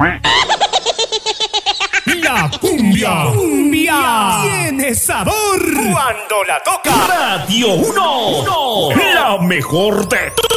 La cumbia tiene sabor cuando la toca Radio 1, la mejor de